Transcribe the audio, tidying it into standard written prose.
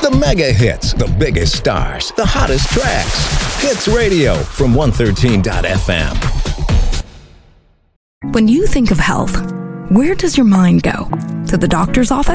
The mega hits, the biggest stars, the hottest tracks. Hits Radio from 113.fm. When you think of health, where does your mind go? To the doctor's office?